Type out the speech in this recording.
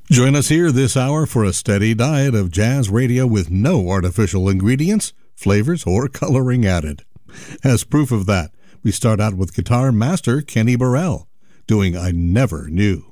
Join us here this hour for a steady diet of jazz radio with no artificial ingredients, flavors, or coloring added. As proof of that, we start out with guitar master Kenny Burrell doing I Never Knew.